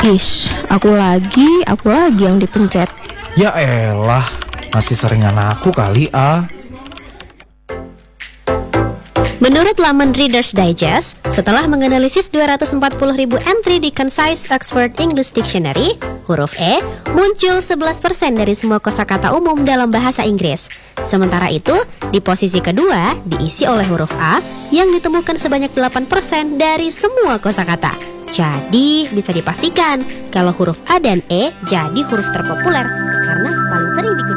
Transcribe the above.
Aku lagi yang dipencet. Ya elah, masih seringan aku kali Menurut laman Reader's Digest, setelah menganalisis 240.000 entry di Concise Oxford English Dictionary, huruf E muncul 11% dari semua kosakata umum dalam bahasa Inggris. Sementara itu, di posisi kedua diisi oleh huruf A yang ditemukan sebanyak 8% dari semua kosakata. Jadi, bisa dipastikan kalau huruf A dan E jadi huruf terpopuler karena paling sering digunakan.